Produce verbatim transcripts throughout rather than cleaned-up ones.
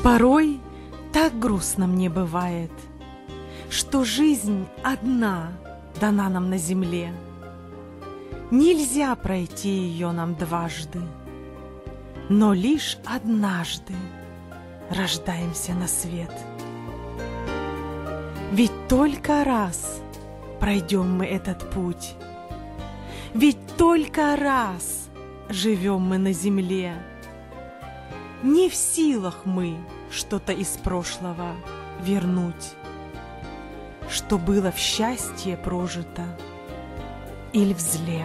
Порой так грустно мне бывает, что жизнь одна дана нам на земле. Нельзя пройти ее нам дважды, но лишь однажды рождаемся на свет. Ведь только раз пройдем мы этот путь, ведь только раз живем мы на земле. Не в силах мы что-то из прошлого вернуть, что было в счастье прожито или в зле.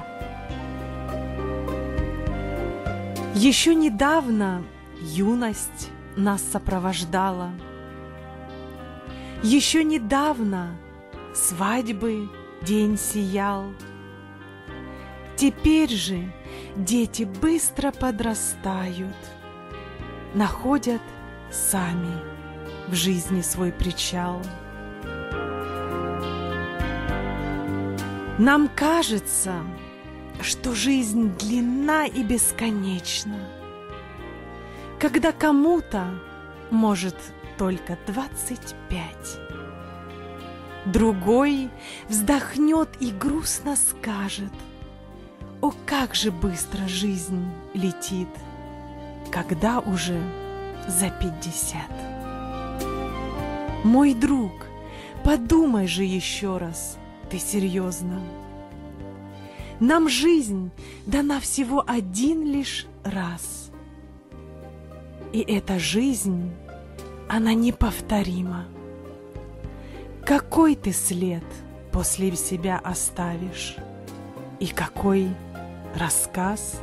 Еще недавно юность нас сопровождала, еще недавно свадьбы день сиял. Теперь же дети быстро подрастают, находят сами в жизни свой причал. Нам кажется, что жизнь длинна и бесконечна, когда кому-то может только двадцать пять. Другой вздохнет и грустно скажет: «О, как же быстро жизнь летит, когда уже за пятьдесят». Мой друг, подумай же еще раз, ты серьезно? Нам жизнь дана всего один лишь раз. И эта жизнь, она неповторима. Какой ты след после себя оставишь? И какой рассказ?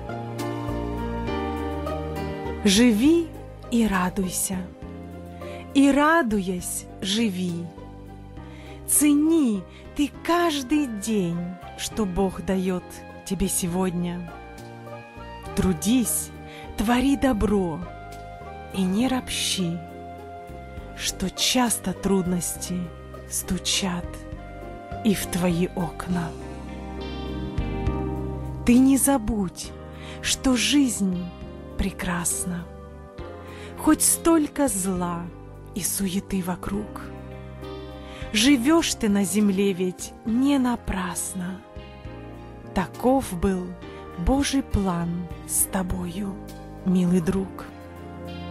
Живи и радуйся, и, радуясь, живи. Цени ты каждый день, что Бог дает тебе сегодня. Трудись, твори добро и не ропщи, что часто трудности стучат и в твои окна. Ты не забудь, что жизнь прекрасна, хоть столько зла и суеты вокруг. Живешь ты на земле ведь не напрасно. Таков был Божий план с тобою, милый друг.